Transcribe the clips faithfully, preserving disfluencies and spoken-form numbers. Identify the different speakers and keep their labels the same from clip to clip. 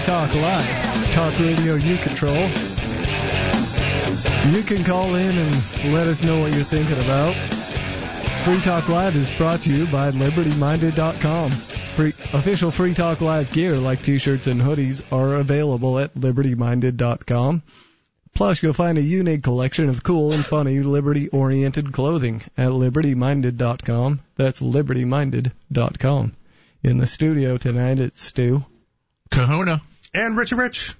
Speaker 1: Talk Live, talk radio you control. You can call in and let us know what you're thinking about. Free Talk Live is brought to you by Liberty Minded dot com. Free, official Free Talk Live gear like t-shirts and hoodies are available at Liberty Minded dot com. Plus, you'll find a unique collection of cool and funny Liberty-oriented clothing at Liberty Minded dot com. That's Liberty Minded dot com. In the studio tonight, it's Stu.
Speaker 2: Kahuna.
Speaker 3: And Richie Rich.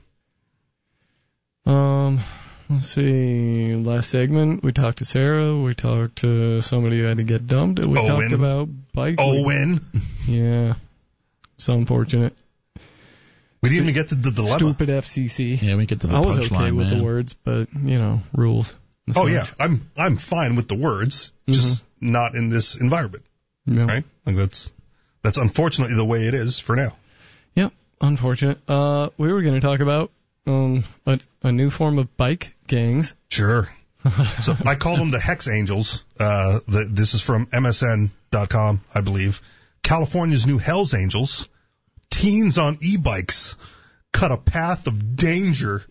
Speaker 1: Um, let's see. Last segment, we talked to Sarah. We talked to somebody who had to get dumped. We
Speaker 3: Owen.
Speaker 1: talked about bike.
Speaker 3: Owen.
Speaker 1: Yeah. It's unfortunate.
Speaker 3: We didn't even get to the dilemma.
Speaker 1: Stupid F C C.
Speaker 2: Yeah, we get to the
Speaker 1: I was okay
Speaker 2: punchline,
Speaker 1: with
Speaker 2: man.
Speaker 1: the words, but, you know, rules.
Speaker 3: Oh, yeah. I'm I'm fine with the words, just mm-hmm. not in this environment.
Speaker 1: Yeah.
Speaker 3: Right? Like that's that's unfortunately the way it is for now.
Speaker 1: Yep. Unfortunate. Uh, we were going to talk about um a, a new form of bike gangs.
Speaker 3: Sure. So I call them the Hex Angels. Uh, the, this is from M S N dot com, I believe. California's new Hells Angels. Teens on e-bikes cut a path of danger.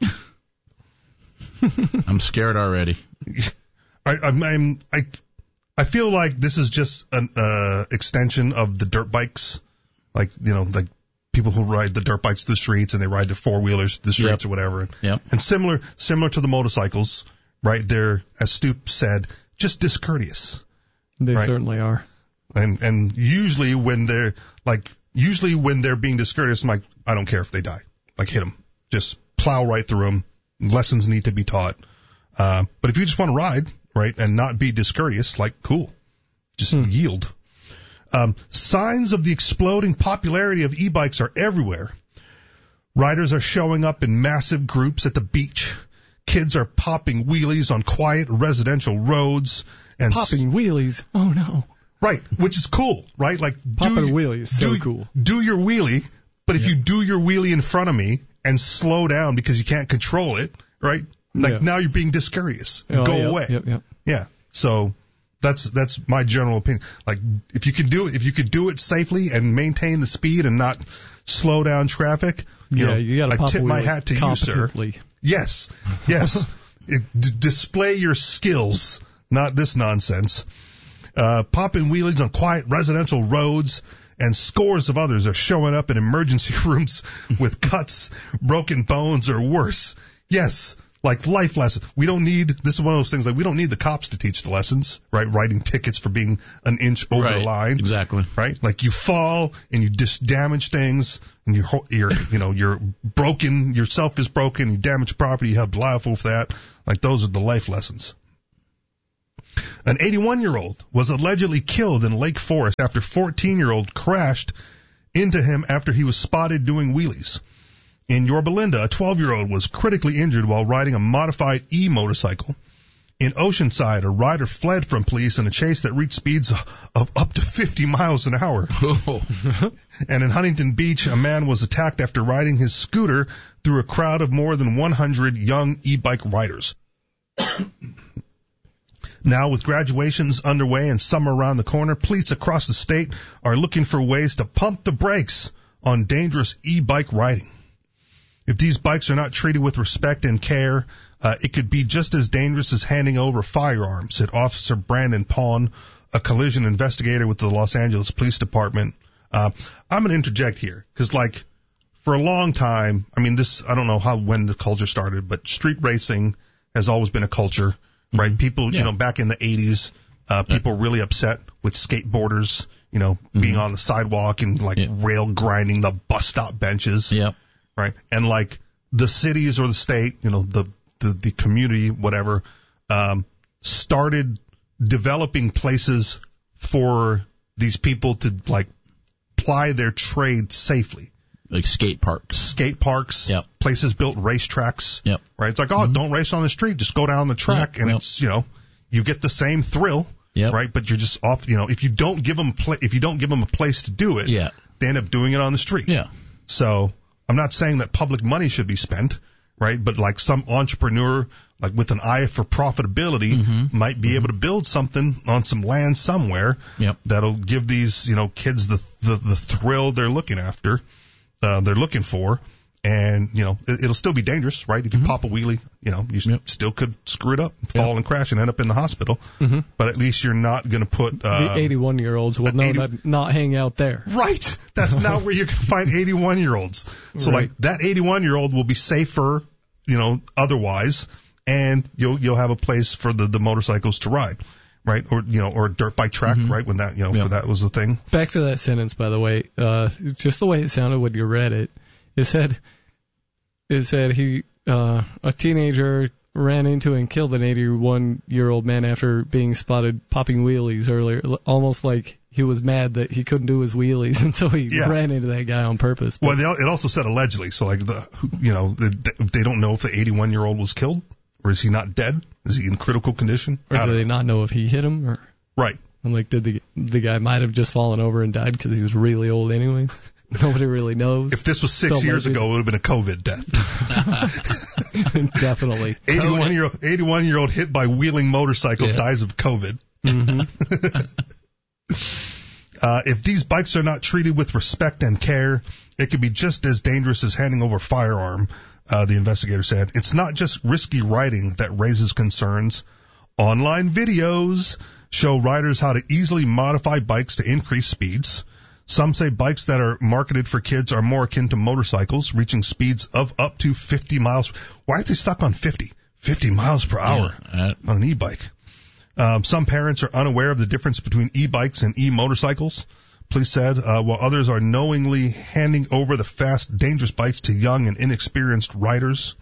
Speaker 2: I'm scared already.
Speaker 3: I, I'm, I'm, I, I feel like this is just an uh, extension of the dirt bikes, like you know, like people who ride the dirt bikes to the streets and they ride the four wheelers to the streets
Speaker 2: yep.
Speaker 3: or whatever.
Speaker 2: Yep.
Speaker 3: And similar, similar to the motorcycles, right? They're, as Stoop said, just discourteous.
Speaker 1: They
Speaker 3: right?
Speaker 1: certainly are.
Speaker 3: And and usually when they're like. Usually when they're being discourteous, I'm like, I don't care if they die. Like, hit them. Just plow right through them. Lessons need to be taught. Uh, but if you just want to ride, right, and not be discourteous, like, cool. Just hmm. yield. Um, signs of the exploding popularity of e-bikes are everywhere. Riders are showing up in massive groups at the beach. Kids are popping wheelies on quiet residential roads. And
Speaker 1: popping s- wheelies? Oh, no.
Speaker 3: Right, which is cool, right? Like
Speaker 1: popping
Speaker 3: do,
Speaker 1: a wheelie is so
Speaker 3: do,
Speaker 1: cool.
Speaker 3: Do your wheelie, but if
Speaker 1: yeah.
Speaker 3: you do your wheelie in front of me and slow down because you can't control it, right? Like
Speaker 1: yeah.
Speaker 3: now you're being discourteous.
Speaker 1: Oh,
Speaker 3: Go
Speaker 1: yep,
Speaker 3: away.
Speaker 1: Yep, yep.
Speaker 3: Yeah. So that's that's my general opinion. Like if you can do it, if you could do it safely and maintain the speed and not slow down traffic, you
Speaker 1: yeah,
Speaker 3: know,
Speaker 1: you gotta
Speaker 3: I
Speaker 1: pop
Speaker 3: tip
Speaker 1: a
Speaker 3: my
Speaker 1: wheelie
Speaker 3: hat to you, sir. Yes, yes. it, d- display your skills, not this nonsense. Uh, popping wheelies on quiet residential roads, and scores of others are showing up in emergency rooms with cuts, broken bones, or worse. Yes, like life lessons. We don't need, this is one of those things, like we don't need the cops to teach the lessons, right? Writing tickets for being an inch over
Speaker 2: right,
Speaker 3: the line.
Speaker 2: Exactly.
Speaker 3: Right? Like you fall and you dis- damage things, and you're, you're, you know, you're broken, yourself is broken, you damage property, you have liable for that. Like those are the life lessons. An eighty-one-year-old was allegedly killed in Lake Forest after fourteen-year-old crashed into him after he was spotted doing wheelies. In Yorba Linda, a twelve-year-old was critically injured while riding a modified e-motorcycle. In Oceanside, a rider fled from police in a chase that reached speeds of up to fifty miles an hour. And in Huntington Beach, a man was attacked after riding his scooter through a crowd of more than one hundred young e-bike riders. Now, with graduations underway and summer around the corner, police across the state are looking for ways to pump the brakes on dangerous e-bike riding. If these bikes are not treated with respect and care, uh, it could be just as dangerous as handing over firearms, said Officer Brandon Pawn, a collision investigator with the Los Angeles Police Department. Uh, I'm going to interject here, because, like, for a long time, I mean, this, I don't know how, when the culture started, but street racing has always been a culture. Right, people,
Speaker 2: yeah.
Speaker 3: you know, back in the eighties, uh, people yeah. really upset with skateboarders, you know, mm-hmm. being on the sidewalk and like yeah. rail grinding the bus stop benches.
Speaker 2: Yeah.
Speaker 3: Right, and like the cities or the state, you know, the the, the community, whatever, um, started developing places for these people to like ply their trade safely.
Speaker 2: Like skate parks.
Speaker 3: Skate parks.
Speaker 2: Yep.
Speaker 3: Places built racetracks.
Speaker 2: Yep.
Speaker 3: Right? It's like, oh,
Speaker 2: mm-hmm.
Speaker 3: don't race on the street. Just go down the track. Yep. And yep. it's, you know, you get the same thrill.
Speaker 2: Yep.
Speaker 3: Right? But you're just off, you know, if you don't give them, pla- if you don't give them a place to do it,
Speaker 2: yeah.
Speaker 3: they end up doing it on the street.
Speaker 2: Yeah.
Speaker 3: So I'm not saying that public money should be spent, right? But like some entrepreneur, like with an eye for profitability,
Speaker 2: mm-hmm.
Speaker 3: might be
Speaker 2: mm-hmm.
Speaker 3: able to build something on some land somewhere
Speaker 2: yep.
Speaker 3: that'll give these, you know, kids the, the, the thrill they're looking after. Uh, they're looking for, And, you know, it, it'll still be dangerous, right? If you
Speaker 2: Mm-hmm.
Speaker 3: pop a wheelie, you know, you
Speaker 2: Yep.
Speaker 3: still could screw it up, fall
Speaker 2: Yep.
Speaker 3: and crash and end up in the hospital.
Speaker 1: Mm-hmm.
Speaker 3: But at least you're not going to put... Uh,
Speaker 1: The eighty-one-year-olds will know
Speaker 3: eighty
Speaker 1: that not hang out there.
Speaker 3: Right. That's not where you can find eighty-one-year-olds. So,
Speaker 1: Right.
Speaker 3: like, that eighty-one-year-old will be safer, you know, otherwise, and you'll you'll have a place for the, the motorcycles to ride, right? Or, you know, or a dirt bike track,
Speaker 2: Mm-hmm.
Speaker 3: right? When that, you know,
Speaker 2: Yep.
Speaker 3: for that was the thing.
Speaker 1: Back to that sentence, by the way. Uh, just the way it sounded when you read it. It said, it said he, uh, a teenager ran into and killed an eighty-one-year-old man after being spotted popping wheelies earlier, almost like he was mad that he couldn't do his wheelies, and so he
Speaker 3: Yeah.
Speaker 1: ran into that guy on purpose. But
Speaker 3: Well, they, al- it also said allegedly, so like the, you know, the, they don't know if the eighty-one-year-old was killed, or is he not dead? Is he in critical condition?
Speaker 1: or
Speaker 3: I
Speaker 1: do
Speaker 3: don't
Speaker 1: they
Speaker 3: know.
Speaker 1: not know if he hit him? Or
Speaker 3: Right.
Speaker 1: and like, did the the guy might have just fallen over and died because he was really old anyways? Nobody really knows.
Speaker 3: If this was six
Speaker 1: So
Speaker 3: years
Speaker 1: maybe-
Speaker 3: ago, it would have been a COVID deth.
Speaker 1: Definitely.
Speaker 3: eighty-one-year-old, eighty-one-year-old hit by wheeling motorcycle
Speaker 2: Yeah.
Speaker 3: dies of COVID.
Speaker 1: Mm-hmm.
Speaker 3: Uh, if these bikes are not treated with respect and care, it could be just as dangerous as handing over a firearm, uh, the investigator said. It's not just risky riding that raises concerns. Online videos show riders how to easily modify bikes to increase speeds. Some say bikes that are marketed for kids are more akin to motorcycles, reaching speeds of up to fifty miles. Why aren't they stuck on fifty? fifty miles per hour
Speaker 2: Yeah,
Speaker 3: on an e-bike. Um, some parents are unaware of the difference between e-bikes and e-motorcycles, police said, uh, while others are knowingly handing over the fast, dangerous bikes to young and inexperienced riders.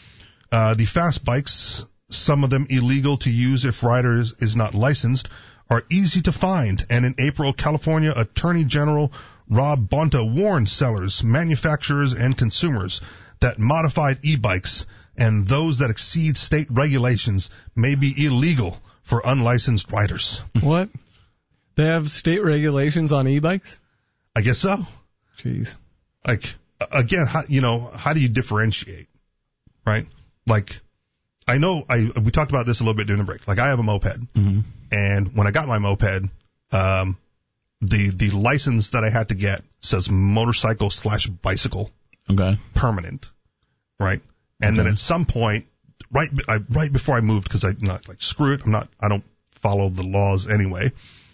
Speaker 3: Uh, the fast bikes, some of them illegal to use if riders is not licensed, are easy to find. And in April, California Attorney General Rob Bonta warned sellers, manufacturers, and consumers that modified e-bikes and those that exceed state regulations may be illegal for unlicensed riders.
Speaker 1: What? They have state regulations on e-bikes?
Speaker 3: I guess so.
Speaker 1: Jeez.
Speaker 3: Like, again, how, you know, how do you differentiate, right? Like, I know, I we talked about this a little bit during the break. Like, I have a moped,
Speaker 2: Mm-hmm.
Speaker 3: and when I got my moped, um, the the license that I had to get says motorcycle slash bicycle
Speaker 2: Okay.
Speaker 3: permanent, right? And then
Speaker 2: Okay.
Speaker 3: at some point, right, I, right before I moved, because I not like screw it, I'm not, I don't follow the laws anyway.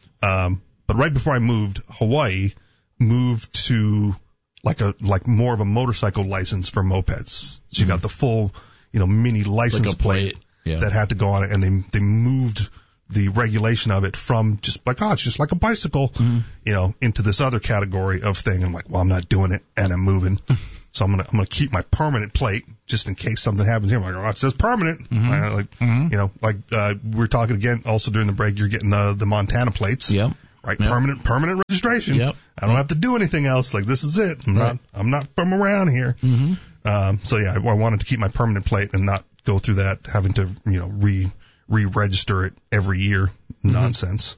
Speaker 3: Um, but right before I moved, Hawaii moved to like a like more of a motorcycle license for mopeds. So you got the full, you know, mini license
Speaker 2: Like a plate. Yeah.
Speaker 3: that had to go on it, and they they moved the regulation of it from just like, oh, it's just like a bicycle,
Speaker 2: Mm-hmm.
Speaker 3: you know, into this other category of thing. I'm like, well, I'm not doing it, and I'm moving. So I'm gonna I'm gonna keep my permanent plate just in case something happens here. I'm like, oh, it says permanent.
Speaker 2: Mm-hmm.
Speaker 3: I, like
Speaker 2: Mm-hmm.
Speaker 3: you know, like uh, we were talking again also during the break. You're getting the the Montana plates,
Speaker 2: Yep.
Speaker 3: right?
Speaker 2: Yep.
Speaker 3: Permanent permanent registration.
Speaker 2: Yep.
Speaker 3: I don't have to do anything else. Like this is it. I'm
Speaker 2: Right.
Speaker 3: not I'm not from around here.
Speaker 2: Mm-hmm.
Speaker 3: Um, so yeah, I, I wanted to keep my permanent plate and not go through that having to you know re re-register it every year nonsense.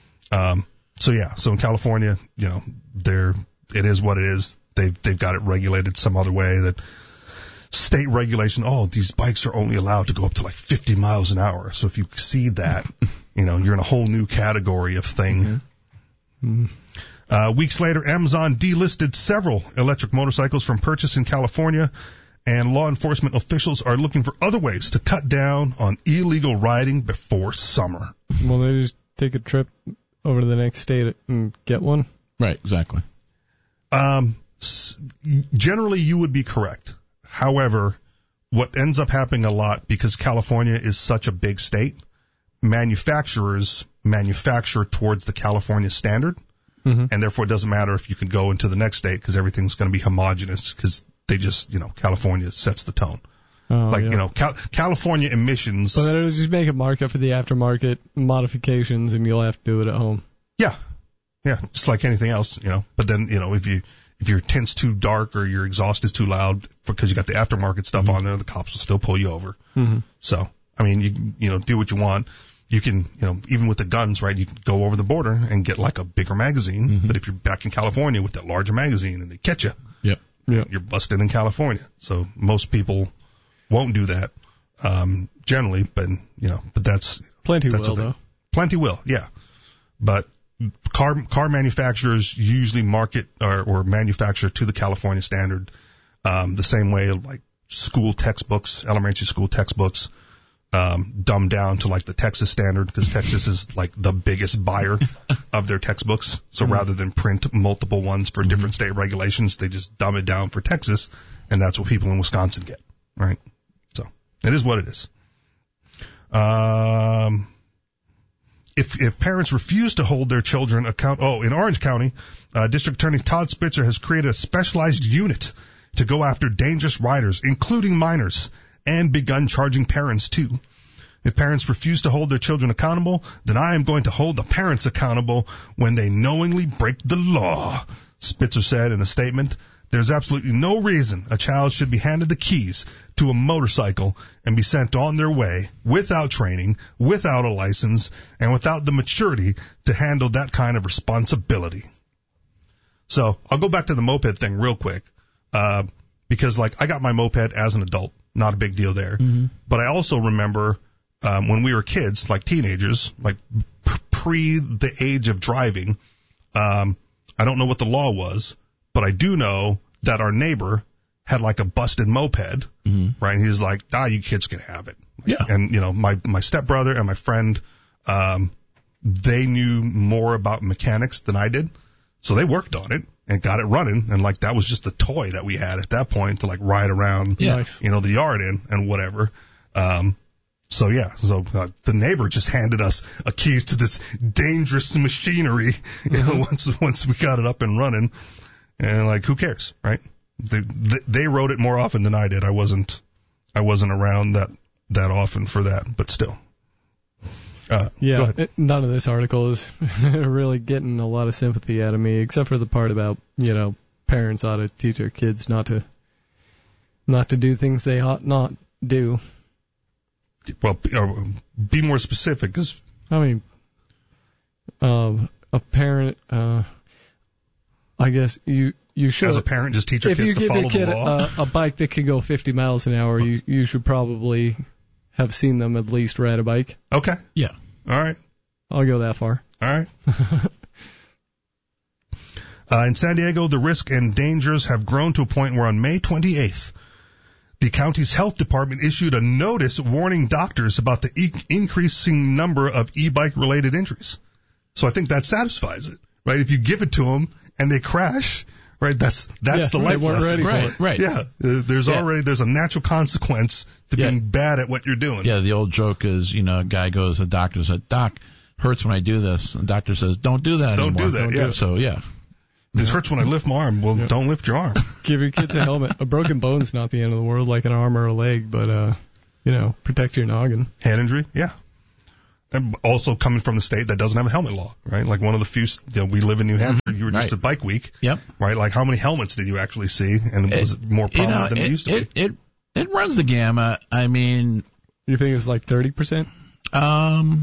Speaker 3: Um, so yeah, so in California, you know, there it is what it is. They've they've got it regulated some other way that state regulation. Oh, these bikes are only allowed to go up to like fifty miles an hour. So if you exceed that, you know, you're in a whole new category of thing.
Speaker 1: Mm-hmm.
Speaker 3: Uh, weeks later, Amazon delisted several electric motorcycles from purchase in California, and law enforcement officials are looking for other ways to cut down on illegal riding before summer.
Speaker 1: Well, they just take a trip over to the next state and get one.
Speaker 2: Right. Exactly.
Speaker 3: Um, s- generally, you would be correct. However, what ends up happening a lot, because California is such a big state, manufacturers manufacture towards the California standard,
Speaker 1: Mm-hmm.
Speaker 3: and therefore it doesn't matter if you can go into the next state because everything's going to be homogenous because they just, you know, California sets the tone.
Speaker 1: Oh,
Speaker 3: like,
Speaker 1: yeah.
Speaker 3: you know, Cal- California emissions.
Speaker 1: So it'll just make a market for the aftermarket modifications, and you'll have to do it at home.
Speaker 3: Yeah. Yeah. Just like anything else, you know, but then, you know, if you, if your tint's too dark or your exhaust is too loud because you got the aftermarket stuff on there, the cops will still pull you over.
Speaker 1: Mm-hmm.
Speaker 3: So, I mean, you, you know, do what you want. You can, you know, even with the guns, right, you can go over the border and get like a bigger magazine.
Speaker 2: Mm-hmm.
Speaker 3: But if you're back in California with that larger magazine and they catch you,
Speaker 2: Yep.
Speaker 1: Yeah.
Speaker 3: you're busted in California. So most people won't do that, um, generally, but, you know, but that's,
Speaker 1: Plenty
Speaker 3: that's
Speaker 1: will,
Speaker 3: the thing.
Speaker 1: though.
Speaker 3: Plenty will, yeah. But car, car manufacturers usually market or, or manufacture to the California standard. Um, the same way like school textbooks, elementary school textbooks, um, dumbed down to like the Texas standard, because Texas is like the biggest buyer of their textbooks. So mm-hmm. rather than print multiple ones for different mm-hmm. state regulations, they just dumb it down for Texas, and that's what people in Wisconsin get, right? So it is what it is. Um, if if parents refuse to hold their children account, oh, in Orange County, uh, District Attorney Todd Spitzer has created a specialized unit to go after dangerous riders, including minors, and begun charging parents too. If parents refuse to hold their children accountable, then I am going to hold the parents accountable when they knowingly break the law, Spitzer said in a statement. There's absolutely no reason a child should be handed the keys to a motorcycle and be sent on their way without training, without a license, and without the maturity to handle that kind of responsibility. So I'll go back to the moped thing real quick, uh, because like I got my moped as an adult, not a big deal there. Mm-hmm. But I also remember um, when we were kids, like teenagers, like p- pre the age of driving, um, I don't know what the law was, but I do know that our neighbor had like a busted moped, mm-hmm. right? And he's like, ah, you kids can have it.
Speaker 2: Yeah.
Speaker 3: And, you know, my, my stepbrother and my friend, um, they knew more about mechanics than I did. So they worked on it and got it running. And like, that was just the toy that we had at that point to like ride around,
Speaker 2: yeah.
Speaker 3: you know, the yard in and whatever. Um, So yeah, so uh, the neighbor just handed us a keys to this dangerous machinery, you know, mm-hmm. once once we got it up and running, and like who cares, right? They, they they rode it more often than I did. I wasn't I wasn't around that that often for that, but still. Uh,
Speaker 1: yeah, it, none of this article is really getting a lot of sympathy out of me, except for the part about, you know, parents ought to teach their kids not to not to do things they ought not do.
Speaker 3: Well, be more specific. Cause
Speaker 1: I mean, um, a parent, uh, I guess you, you should.
Speaker 3: As a parent, just teach your kids to follow the law. If you give your kid
Speaker 1: a, a bike that can go fifty miles an hour, you, you should probably have seen them at least ride a bike.
Speaker 3: Okay.
Speaker 2: Yeah.
Speaker 3: All right.
Speaker 1: I'll go that far.
Speaker 3: All right. uh, in San Diego, the risk and dangers have grown to a point where on May twenty-eighth, the county's health department issued a notice warning doctors about the e- increasing number of e-bike related injuries. So I think that satisfies it, right? If you give it to them and they crash, right, that's that's
Speaker 1: yeah,
Speaker 3: the life lesson.
Speaker 2: Right, right.
Speaker 3: Yeah, uh, there's yeah. already there's a natural consequence to
Speaker 2: yeah.
Speaker 3: being bad at what you're doing.
Speaker 2: Yeah, the old joke is, you know, a guy goes to the doctor and says, Doc, hurts when I do this. And the doctor says, don't do that
Speaker 3: don't
Speaker 2: anymore.
Speaker 3: Do that,
Speaker 2: don't
Speaker 3: yeah.
Speaker 2: do it. So, yeah.
Speaker 3: This yeah. hurts when I lift my arm. Well, yeah. don't lift your arm.
Speaker 1: Give your kids a helmet. A broken bone's not the end of the world, like an arm or a leg, but, uh, you know, protect your noggin.
Speaker 3: Hand injury, yeah. And also coming from the state that doesn't have a helmet law, right? Like one of the few, you know, we live in New Hampshire. You were just
Speaker 2: right.
Speaker 3: at Bike Week.
Speaker 2: Yep.
Speaker 3: Right? Like how many helmets did you actually see? And
Speaker 2: it,
Speaker 3: was it more prominent
Speaker 2: you know,
Speaker 3: than it,
Speaker 2: it
Speaker 3: used to
Speaker 2: it,
Speaker 3: be?
Speaker 2: It, it runs the gamut. I mean.
Speaker 1: You think it's like thirty percent?
Speaker 2: Um,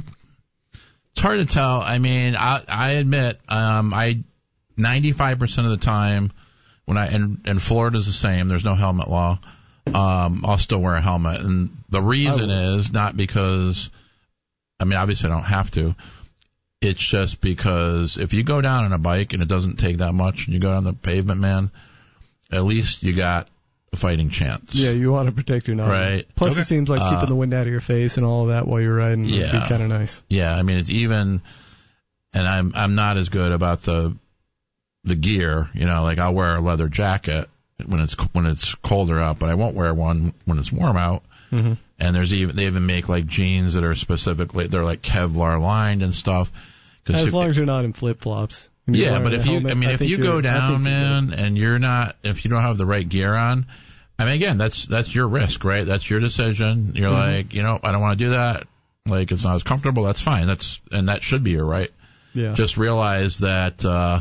Speaker 2: it's hard to tell. I mean, I, I admit, um, I, ninety-five percent of the time when I, and, and Florida's the same, there's no helmet law, um, I'll still wear a helmet. And the reason is not because, I mean, obviously I don't have to. It's just because if you go down on a bike and it doesn't take that much and you go down the pavement, man, at least you got a fighting chance.
Speaker 1: Yeah, you want to protect your noggin.
Speaker 2: Right.
Speaker 1: Plus
Speaker 3: okay.
Speaker 1: it seems like uh, keeping the wind out of your face and all of that while you're riding
Speaker 2: yeah.
Speaker 1: would be kind of nice.
Speaker 2: Yeah, I mean, it's even, and I'm, I'm not as good about the, the gear, you know, like I'll wear a leather jacket when it's when it's colder out, but I won't wear one when it's warm out. Mm-hmm. And there's even they even make like jeans that are specifically they're like Kevlar lined and stuff.
Speaker 1: As
Speaker 2: if,
Speaker 1: long as you're not in flip flops.
Speaker 2: Yeah, but if you, helmet, I mean, I if you go down, man,
Speaker 1: good.
Speaker 2: and you're not, if you don't have the right gear on, I mean, again, that's that's your risk, right? That's your decision. You're mm-hmm. like, you know, I don't want to do that. Like, it's not as comfortable. That's fine. That's and that should be your right.
Speaker 1: Yeah.
Speaker 2: Just realize that. uh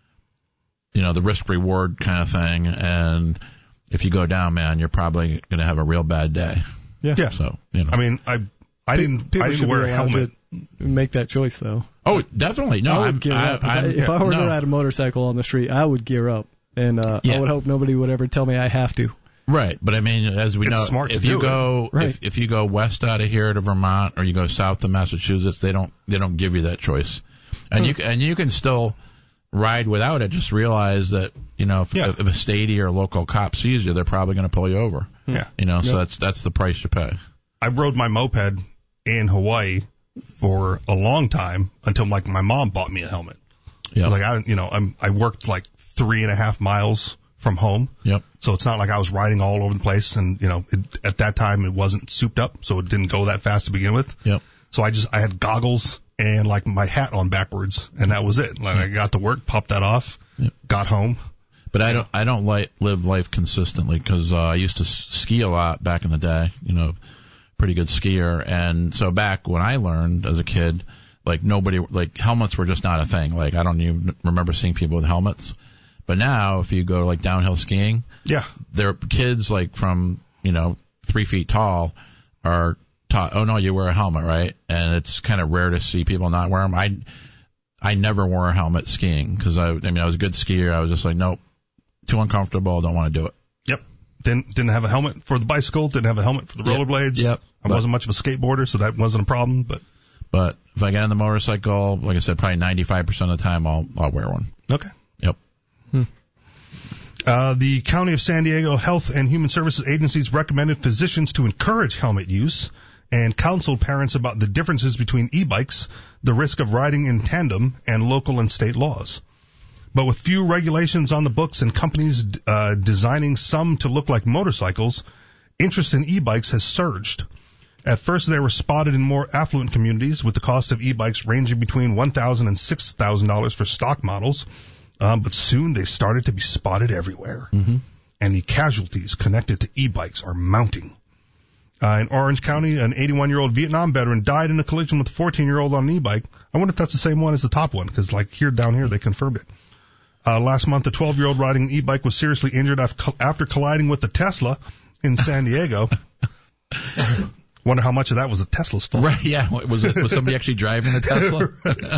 Speaker 2: You know, the risk reward kind of thing, and if you go down, man, you're probably going to have a real bad day.
Speaker 1: Yeah.
Speaker 3: Yeah.
Speaker 2: So, you know.
Speaker 3: I mean, I I didn't
Speaker 1: People
Speaker 3: I didn't wear a helmet.
Speaker 1: Make that choice though.
Speaker 2: Oh, definitely. No,
Speaker 1: I would
Speaker 2: I'm,
Speaker 1: gear
Speaker 2: I,
Speaker 1: up.
Speaker 2: I'm,
Speaker 1: if
Speaker 2: yeah,
Speaker 1: I were
Speaker 2: no.
Speaker 1: to ride a motorcycle on the street, I would gear up, and uh,
Speaker 2: yeah.
Speaker 1: I would hope nobody would ever tell me I have to.
Speaker 2: Right, but I mean, as we
Speaker 3: it's
Speaker 2: know,
Speaker 3: smart
Speaker 2: if
Speaker 3: to
Speaker 2: you
Speaker 3: do
Speaker 2: go
Speaker 3: it.
Speaker 1: Right.
Speaker 2: if if you go west out of here to Vermont or you go south to Massachusetts, they don't they don't give you that choice, and
Speaker 1: Hmm.
Speaker 2: you and you can still. ride without it, just realize that, you know, if,
Speaker 3: Yeah.
Speaker 2: if a statey or local cop sees you, they're probably going to pull you over.
Speaker 3: Yeah.
Speaker 2: You know, so
Speaker 1: Yep.
Speaker 2: that's that's the price you pay.
Speaker 3: I rode my moped in Hawaii for a long time until like my mom bought me a helmet.
Speaker 2: Yeah.
Speaker 3: Like I, you know, I'm, I worked like three and a half miles from home.
Speaker 2: Yep.
Speaker 3: So it's not like I was riding all over the place. And, you know, it, at that time it wasn't souped up. So it didn't go that fast to begin with.
Speaker 2: Yep.
Speaker 3: So I just, I had goggles and like my hat on backwards and that was it. Like I got to work, popped that off,
Speaker 2: Yep.
Speaker 3: got home.
Speaker 2: But I don't I don't like live life consistently because uh, I used to s- ski a lot back in the day. You know, pretty good skier. And so back when I learned as a kid, like nobody, like helmets were just not a thing. Like I don't even remember seeing people with helmets. But now if you go like downhill skiing,
Speaker 3: Yeah.
Speaker 2: there are kids like from, you know, three feet tall are taught, oh no, you wear a helmet, right? And it's kind of rare to see people not wear them. I, I never wore a helmet skiing because I, I mean, I was a good skier. I was just like, nope, too uncomfortable. Don't want to do it.
Speaker 3: Yep. Didn't, didn't have a helmet for the bicycle. Didn't have a helmet for the
Speaker 2: Yep.
Speaker 3: rollerblades.
Speaker 2: Yep.
Speaker 3: I
Speaker 2: But-
Speaker 3: wasn't much of a skateboarder, so that wasn't a problem, but
Speaker 2: But if I get on the motorcycle, like I said, probably ninety-five percent of the time I'll, I'll wear one.
Speaker 3: okay.
Speaker 2: Yep.
Speaker 3: Uh, the County of San Diego Health and Human Services agencies recommended physicians to encourage helmet use and counseled parents about the differences between e-bikes, the risk of riding in tandem, and local and state laws. But with few regulations on the books and companies uh, designing some to look like motorcycles, interest in e-bikes has surged. At first, they were spotted in more affluent communities, with the cost of e-bikes ranging between one thousand dollars and six thousand dollars for stock models. Um, but soon they started to be spotted everywhere.
Speaker 2: Mm-hmm.
Speaker 3: And the casualties connected to e-bikes are mounting. Uh, in Orange County, an eighty-one-year-old Vietnam veteran died in a collision with a fourteen-year-old on an e-bike. I wonder if that's the same one as the top one, because like here down here they confirmed it. Uh, last month, a twelve-year-old riding an e-bike was seriously injured after colliding with a Tesla in San Diego. Wonder how much of that was the Tesla's fault.
Speaker 2: Right, yeah. Was it, was somebody actually driving the Tesla?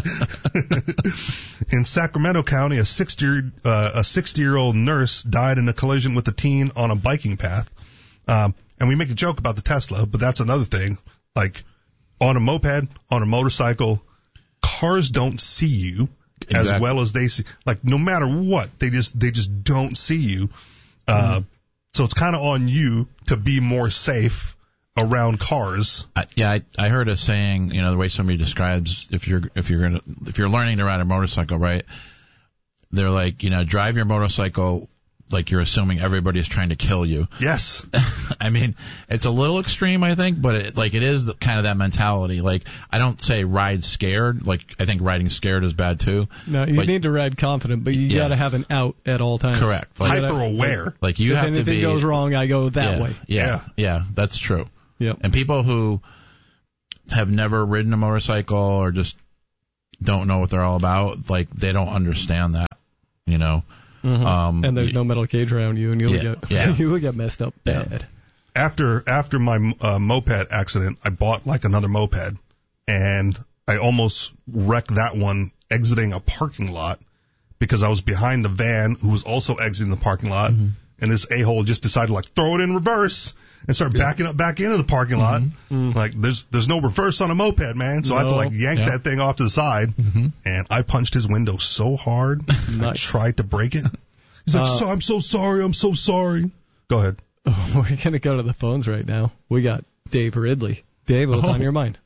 Speaker 3: In Sacramento County, a sixty uh, a sixty-year-old nurse died in a collision with a teen on a biking path. Um, and we make a joke about the Tesla, but that's another thing. Like on a moped, on a motorcycle, cars don't see you
Speaker 2: Exactly.
Speaker 3: as well as they see. Like no matter what, they just they just don't see you. Uh, mm-hmm. So it's kind of on you to be more safe around cars.
Speaker 2: I, yeah, I, I heard a saying, you know, the way somebody describes if you're if you're gonna if you're learning to ride a motorcycle, right? They're like, you know, drive your motorcycle like you're assuming everybody's trying to kill you.
Speaker 3: Yes.
Speaker 2: I mean, it's a little extreme, I think, but it, like it is the, kind of that mentality. Like I don't say ride scared. Like I think riding scared is bad too.
Speaker 1: No, you
Speaker 2: but,
Speaker 1: need to ride confident, but you
Speaker 2: yeah.
Speaker 1: got to have an out at all times.
Speaker 2: Correct. Like,
Speaker 3: Hyper aware.
Speaker 2: Like you
Speaker 1: if
Speaker 2: have to be.
Speaker 1: If anything goes wrong, I go that
Speaker 2: yeah,
Speaker 1: way.
Speaker 2: Yeah,
Speaker 3: Yeah.
Speaker 2: yeah, that's true.
Speaker 1: Yep.
Speaker 2: And people who have never ridden a motorcycle or just don't know what they're all about, like they don't understand that, you know.
Speaker 1: Mm-hmm.
Speaker 2: Um,
Speaker 1: and there's no metal cage around you, and you'll
Speaker 2: yeah,
Speaker 1: get
Speaker 2: yeah.
Speaker 1: you will get messed up
Speaker 2: Yeah.
Speaker 1: bad.
Speaker 3: After after my uh, moped accident, I bought like another moped, and I almost wrecked that one exiting a parking lot because I was behind the van who was also exiting the parking lot,
Speaker 2: Mm-hmm.
Speaker 3: and this a-hole just decided to like throw it in reverse and start backing up back into the parking lot.
Speaker 2: Mm-hmm.
Speaker 3: Like there's there's no reverse on a moped, man. So I had to
Speaker 1: No.
Speaker 3: like yank
Speaker 2: Yeah.
Speaker 3: that thing off to the side,
Speaker 2: Mm-hmm.
Speaker 3: and I punched his window so hard I
Speaker 1: Nice.
Speaker 3: tried to break it. He's like,
Speaker 1: Uh,
Speaker 3: so, I'm so sorry, I'm so sorry. Go ahead.
Speaker 1: Oh, we're gonna go to the phones right now. We got Dave Ridley. Dave, what's
Speaker 2: Oh.
Speaker 1: on your mind?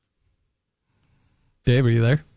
Speaker 1: Dave, are you there?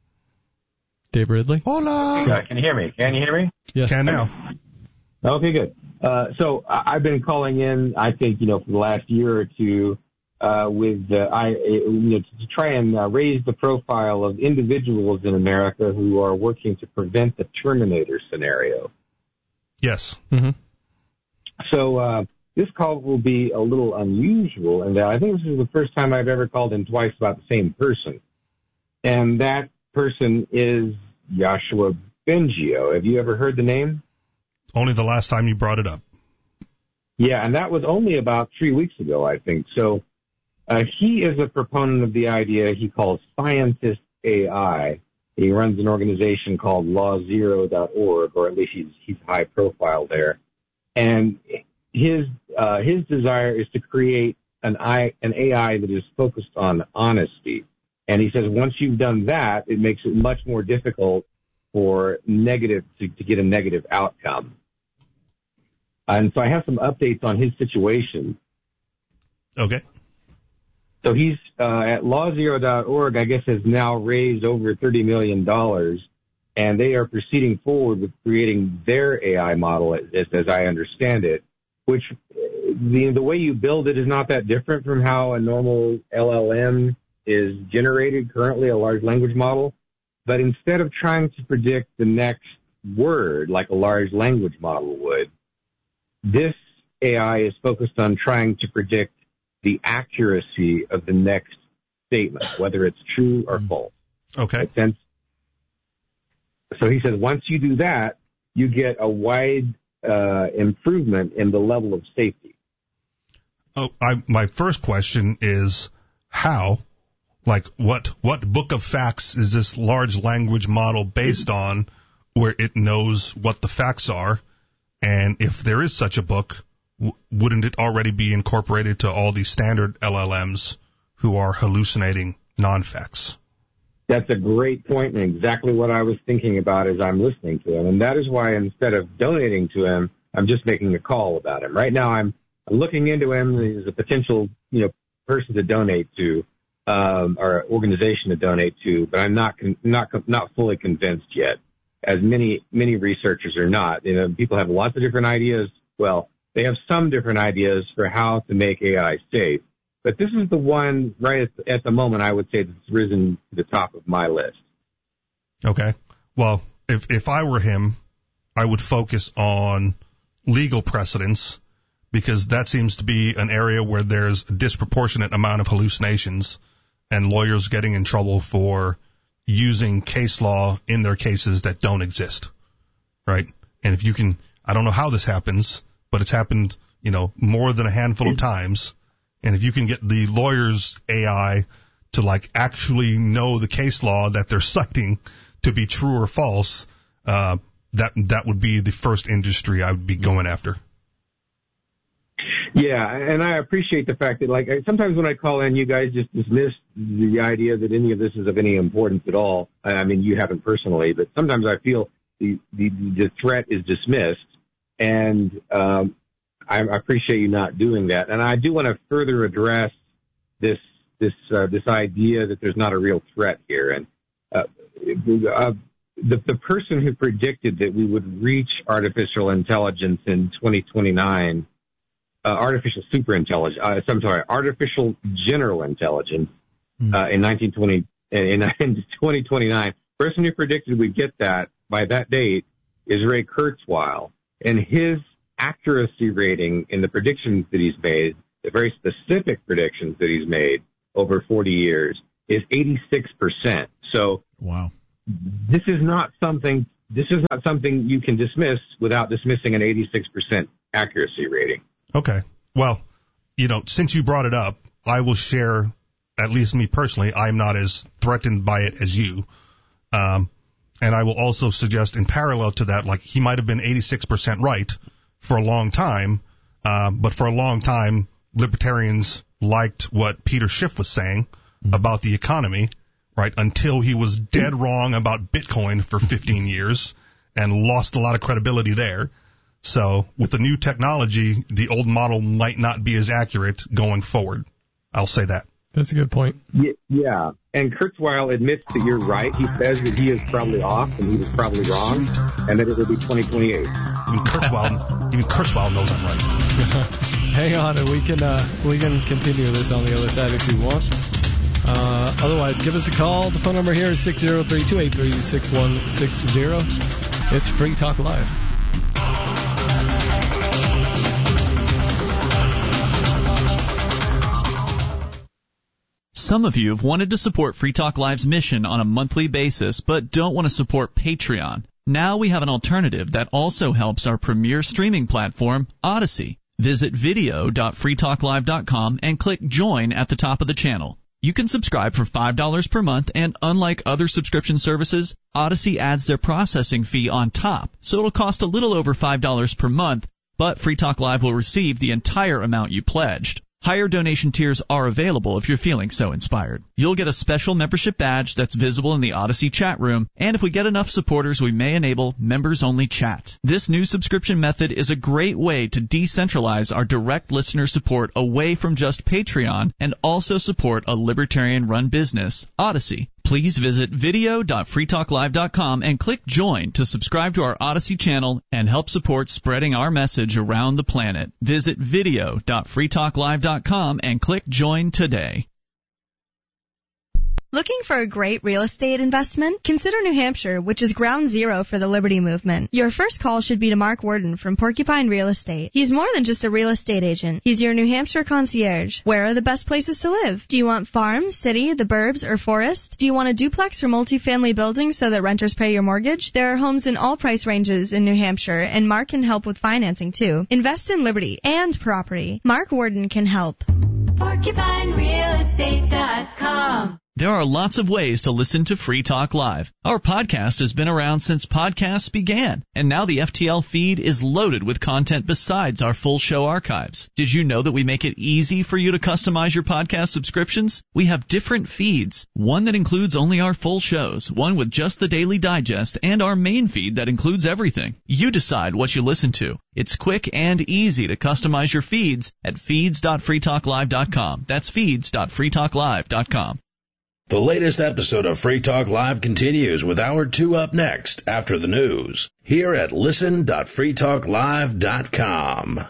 Speaker 1: Dave Ridley?
Speaker 3: Hola.
Speaker 4: Uh, can you hear me? Can you hear me?
Speaker 1: Yes.
Speaker 3: Can now.
Speaker 4: Okay, good. Uh, so I- I've been calling in, I think, you know, for the last year or two, uh, with, uh, I, you know, to try and uh, raise the profile of individuals in America who are working to prevent the Terminator scenario.
Speaker 3: Yes.
Speaker 1: Mm-hmm.
Speaker 4: So, uh, this call will be a little unusual in that I think this is the first time I've ever called in twice about the same person. And that person is Joshua Bengio. Have you ever heard the name?
Speaker 3: Only the last time you brought it up.
Speaker 4: Yeah, and that was only about three weeks ago, I think. So uh, he is a proponent of the idea he calls Scientist A I. He runs an organization called law zero dot org, or at least he's, he's high profile there. And his uh, his desire is to create an, I, an A I that is focused on honesty. And he says once you've done that, it makes it much more difficult for negative to, to get a negative outcome. And so I have some updates on his situation.
Speaker 3: Okay.
Speaker 4: So he's uh, at law zero dot org, I guess, has now raised over thirty million dollars, and they are proceeding forward with creating their A I model, as, as I understand it, which the, the way you build it is not that different from how a normal L L M is generated currently, a large language model. But instead of trying to predict the next word like a large language model would, this A I is focused on trying to predict the accuracy of the next statement, whether it's true or false.
Speaker 3: Okay.
Speaker 4: Sense? So he says once you do that, you get a wide uh, improvement in the level of safety.
Speaker 3: Oh, I, my first question is how? Like, what what book of facts is this large language model based on where it knows what the facts are? And if there is such a book, w- wouldn't it already be incorporated to all these standard L L Ms who are hallucinating non-facts?
Speaker 4: That's a great point, and exactly what I was thinking about as I'm listening to him. And that is why instead of donating to him, I'm just making a call about him. Right now I'm, I'm looking into him as a potential, you know, person to donate to. Um, or organization to donate to, but I'm not con- not not fully convinced yet. As many many researchers are not. You know, people have lots of different ideas. Well, they have some different ideas for how to make A I safe, but this is the one right at the, at the moment I would say that's risen to the top of my list.
Speaker 3: Okay. Well, if if I were him, I would focus on legal precedents, because that seems to be an area where there's a disproportionate amount of hallucinations and lawyers getting in trouble for using case law in their cases that don't exist, right? And if you can, I don't know how this happens, but it's happened, you know, more than a handful of times. And if you can get the lawyer's A I to, like, actually know the case law that they're citing to be true or false, uh, that that would be the first industry I would be going after.
Speaker 4: Yeah, and I appreciate the fact that, like, sometimes when I call in, you guys just dismiss the idea that any of this is of any importance at all. I mean, you haven't personally, but sometimes I feel the the, the threat is dismissed, and um, I, I appreciate you not doing that. And I do want to further address this this uh, this idea that there's not a real threat here. And uh, uh, the the person who predicted that we would reach artificial intelligence in twenty twenty-nine. Uh, artificial superintelligence, uh, I'm sorry, artificial general intelligence, uh, in nineteen twenty, in, in twenty twenty-nine. Person who predicted we'd get that by that date is Ray Kurzweil, and his accuracy rating in the predictions that he's made, the very specific predictions that he's made over forty years, is eighty-six percent. So,
Speaker 2: wow,
Speaker 4: this is not something, this is not something you can dismiss without dismissing an eighty-six percent accuracy rating.
Speaker 3: Okay. Well, you know, since you brought it up, I will share, at least me personally, I'm not as threatened by it as you. Um, and I will also suggest in parallel to that, like, he might have been eighty-six percent right for a long time, uh, but for a long time, libertarians liked what Peter Schiff was saying mm-hmm. about the economy, right, until he was dead wrong about Bitcoin for fifteen years and lost a lot of credibility there. So with the new technology, the old model might not be as accurate going forward. I'll say that.
Speaker 1: That's a good point.
Speaker 4: Yeah, and Kurzweil admits that you're right. He says that he is probably off and he was probably wrong, and that it will be twenty twenty-eight.
Speaker 3: Even Kurzweil, even Kurzweil knows I'm right.
Speaker 1: Hang on, and we can uh, we can continue this on the other side if you want. Uh, otherwise, give us a call. The phone number here is six zero three, two eight three, six one six zero. It's Free Talk Live.
Speaker 5: Some of you have wanted to support Free Talk Live's mission on a monthly basis, but don't want to support Patreon. Now we have an alternative that also helps our premier streaming platform, Odyssey. Visit video dot free talk live dot com and click Join at the top of the channel. You can subscribe for five dollars per month, and unlike other subscription services, Odyssey adds their processing fee on top, so it'll cost a little over five dollars per month, but Free Talk Live will receive the entire amount you pledged. Higher donation tiers are available if you're feeling so inspired. You'll get a special membership badge that's visible in the Odyssey chat room, and if we get enough supporters, we may enable members-only chat. This new subscription method is a great way to decentralize our direct listener support away from just Patreon and also support a libertarian-run business, Odyssey. Please visit video dot free talk live dot com and click Join to subscribe to our Odyssey channel and help support spreading our message around the planet. Visit video dot free talk live dot com and click Join today.
Speaker 6: Looking for a great real estate investment? Consider New Hampshire, which is ground zero for the Liberty Movement. Your first call should be to Mark Worden from Porcupine Real Estate. He's more than just a real estate agent. He's your New Hampshire concierge. Where are the best places to live? Do you want farm, city, the burbs, or forest? Do you want a duplex or multifamily building so that renters pay your mortgage? There are homes in all price ranges in New Hampshire, and Mark can help with financing too. Invest in Liberty and property. Mark Worden can help.
Speaker 7: Porcupine Real Estate dot com.
Speaker 5: There are lots of ways to listen to Free Talk Live. Our podcast has been around since podcasts began, and now the F T L feed is loaded with content besides our full show archives. Did you know that we make it easy for you to customize your podcast subscriptions? We have different feeds, one that includes only our full shows, one with just the Daily Digest, and our main feed that includes everything. You decide what you listen to. It's quick and easy to customize your feeds at feeds dot free talk live dot com. That's feeds dot free talk live dot com.
Speaker 8: The latest episode of Free Talk Live continues with Hour two up next after the news here at listen dot free talk live dot com.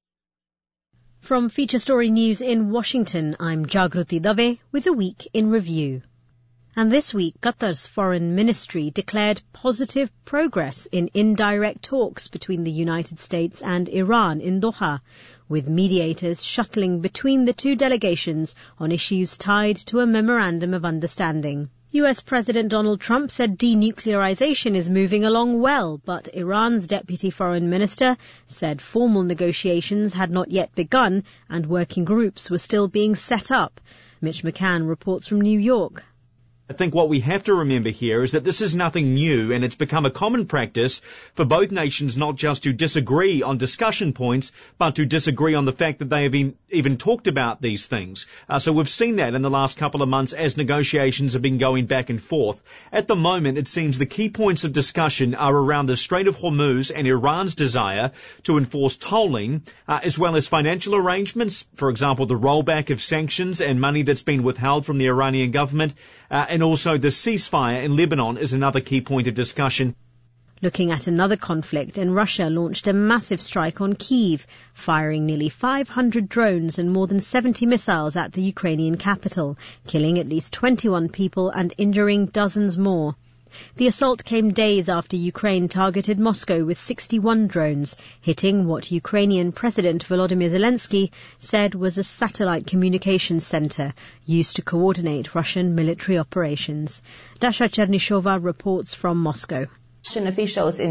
Speaker 9: From Feature Story News in Washington, I'm Jagruti Dave with a week in review. And this week, Qatar's foreign ministry declared positive progress in indirect talks between the United States and Iran in Doha, with mediators shuttling between the two delegations on issues tied to a memorandum of understanding. U S President Donald Trump said denuclearization is moving along well, but Iran's deputy foreign minister said formal negotiations had not yet begun and working groups were still being set up. Mitch McCann reports from New York.
Speaker 10: I think what we have to remember here is that this is nothing new, and it's become a common practice for both nations not just to disagree on discussion points, but to disagree on the fact that they have been even talked about these things. Uh, so we've seen that in the last couple of months as negotiations have been going back and forth. At the moment, it seems the key points of discussion are around the Strait of Hormuz and Iran's desire to enforce tolling, uh, as well as financial arrangements, for example, the rollback of sanctions and money that's been withheld from the Iranian government, uh, and also the ceasefire in Lebanon is another key point of discussion.
Speaker 9: Looking at another conflict, and Russia launched a massive strike on Kyiv, firing nearly five hundred drones and more than seventy missiles at the Ukrainian capital, killing at least twenty-one people and injuring dozens more. The assault came days after Ukraine targeted Moscow with sixty-one drones, hitting what Ukrainian President Volodymyr Zelensky said was a satellite communications center used to coordinate Russian military operations. Dasha Chernyshova reports from Moscow.
Speaker 11: Russian officials in